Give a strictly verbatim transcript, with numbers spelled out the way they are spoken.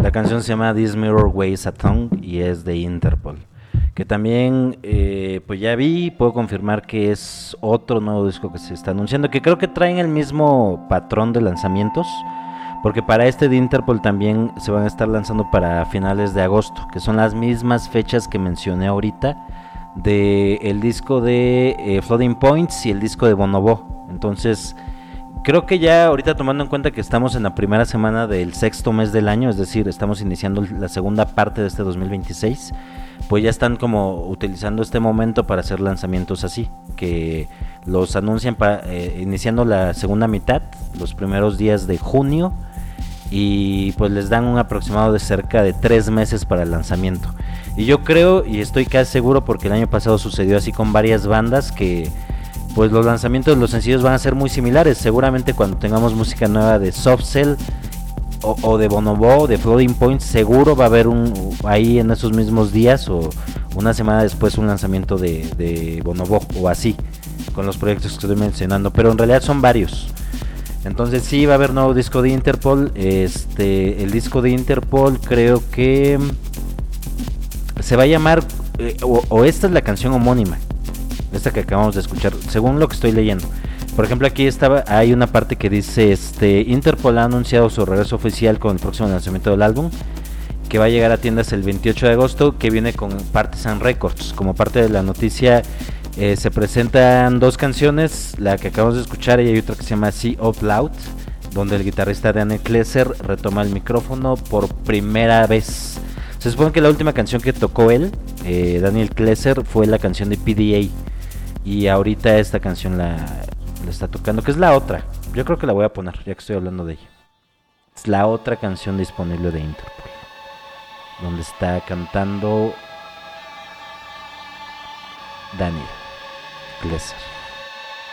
La canción se llama This Mirror Weighs a Tongue y es de Interpol. Que también, eh, pues ya vi, puedo confirmar que es otro nuevo disco que se está anunciando, que creo que traen el mismo patrón de lanzamientos, porque para este de Interpol también se van a estar lanzando para finales de agosto, que son las mismas fechas que mencioné ahorita, de el disco de eh, Floating Points y el disco de Bonobo. Entonces, creo que ya ahorita, tomando en cuenta que estamos en la primera semana del sexto mes del año, es decir, estamos iniciando la segunda parte de este dos mil veintiséis, pues ya están como utilizando este momento para hacer lanzamientos así, que los anuncian para, eh, iniciando la segunda mitad, los primeros días de junio, y pues les dan un aproximado de cerca de tres meses para el lanzamiento. Y yo creo, y estoy casi seguro, porque el año pasado sucedió así con varias bandas, que pues los lanzamientos de los sencillos van a ser muy similares. Seguramente cuando tengamos música nueva de Soft Cell o, o de Bonobo, de Floating Point, seguro va a haber un ahí en esos mismos días o una semana después un lanzamiento de, de Bonobo o así, con los proyectos que estoy mencionando, pero en realidad son varios. Entonces sí va a haber nuevo disco de Interpol. Este, el disco de Interpol creo que se va a llamar eh, o, o esta es la canción homónima, esta que acabamos de escuchar, según lo que estoy leyendo. Por ejemplo, aquí estaba, hay una parte que dice, este, Interpol ha anunciado su regreso oficial con el próximo lanzamiento del álbum, que va a llegar a tiendas el veintiocho de agosto, que viene con Partisan Records. Como parte de la noticia, eh, se presentan dos canciones, la que acabamos de escuchar y hay otra que se llama See Out Loud, donde el guitarrista Daniel Klesser retoma el micrófono por primera vez. Se supone que la última canción que tocó él, eh, Daniel Klesser, fue la canción de P D A, y ahorita esta canción la, la está tocando, que es la otra. Yo creo que la voy a poner, ya que estoy hablando de ella. Es la otra canción disponible de Interpol, donde está cantando Daniel Klesser.